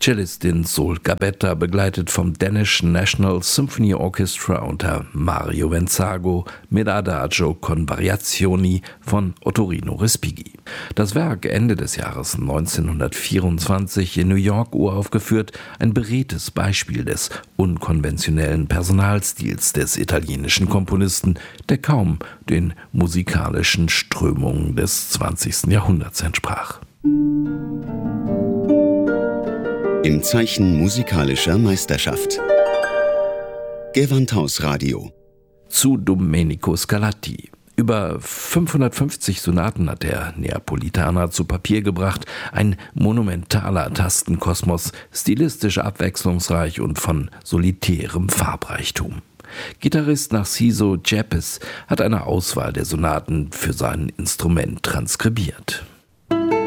Cellistin Sol Gabetta, begleitet vom Danish National Symphony Orchestra unter Mario Venzago mit Adagio con Variazioni von Ottorino Respighi. Das Werk, Ende des Jahres 1924 in New York uraufgeführt, ein beredtes Beispiel des unkonventionellen Personalstils des italienischen Komponisten, der kaum den musikalischen Strömungen des 20. Jahrhunderts entsprach. Im Zeichen musikalischer Meisterschaft. Gewandhausradio. Zu Domenico Scarlatti. Über 550 Sonaten hat der Neapolitaner zu Papier gebracht. Ein monumentaler Tastenkosmos, stilistisch abwechslungsreich und von solitärem Farbreichtum. Gitarrist Narciso Yepes hat eine Auswahl der Sonaten für sein Instrument transkribiert.